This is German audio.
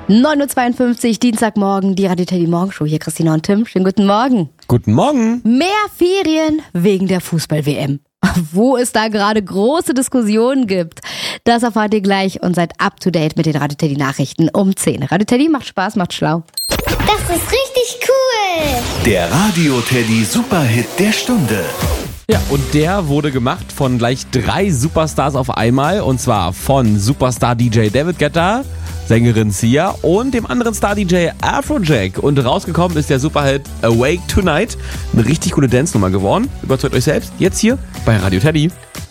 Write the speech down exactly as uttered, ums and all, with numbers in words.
neun Uhr zweiundfünfzig, Dienstagmorgen, die Radio Teddy Morgenshow. Hier Christina und Tim. Schönen guten Morgen. Guten Morgen. Mehr Ferien wegen der Fußball-W M. Wo es da gerade große Diskussionen gibt, das erfahrt ihr gleich und seid up to date mit den Radio Teddy Nachrichten um zehn. Radio Teddy macht Spaß, macht schlau. Das ist richtig cool. Der Radio Teddy Superhit der Stunde. Ja, und der wurde gemacht von gleich drei Superstars auf einmal. Und zwar von Superstar-D J David Guetta, Sängerin Sia und dem anderen Star-D J Afrojack. Und rausgekommen ist der Superhit Awake Tonight. Eine richtig coole Dance-Nummer geworden. Überzeugt euch selbst. Jetzt hier bei Radio Teddy.